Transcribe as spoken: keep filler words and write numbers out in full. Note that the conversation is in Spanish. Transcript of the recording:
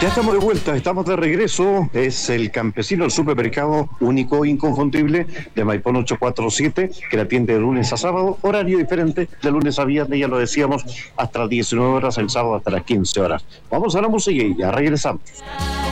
Ya estamos de vuelta, estamos de regreso. Es el Campesino, el supermercado único e inconfundible de Maipón ocho cuatro siete, que la atiende de lunes a sábado, horario diferente de lunes a viernes, ya lo decíamos, hasta las diecinueve horas, el sábado hasta las quince horas. Vamos a la música y ya regresamos.